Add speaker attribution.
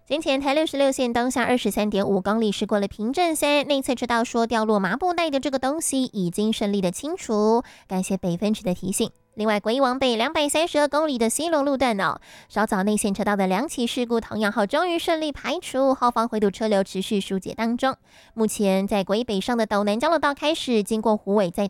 Speaker 1: 先前台66线当下23.5公里驶过了平镇3，内侧车道说掉落麻布袋的这个东西已经顺利的清除，感谢北分局的提醒。另外，国一往北232公里的西螺路段稍早内线车道的2起事故同样号终于顺利排除，后方回堵车流持续疏解当中。目前在国一北上的斗南交流道开始，经过虎尾再